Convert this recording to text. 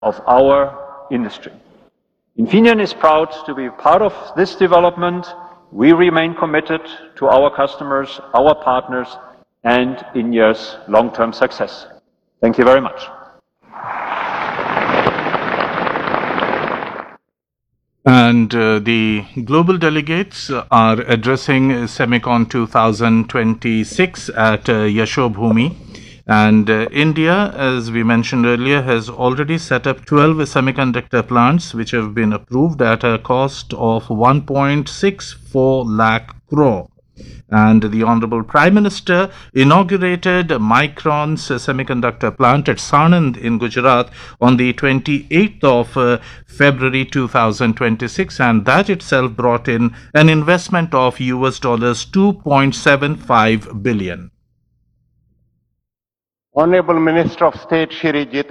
of our industry. Infineon is proud to be part of this development. We remain committed to our customers, our partners, and India's long-term success. Thank you very much. And the global delegates are addressing Semicon 2026 at Yashobhoomi. And India, as we mentioned earlier, has already set up 12 semiconductor plants which have been approved at a cost of 1.64 lakh crore. And the Honorable Prime Minister inaugurated Micron's semiconductor plant at Sanand in Gujarat on the 28th of February 2026, and that itself brought in an investment of US dollars 2.75 billion. Honorable Minister of State Shri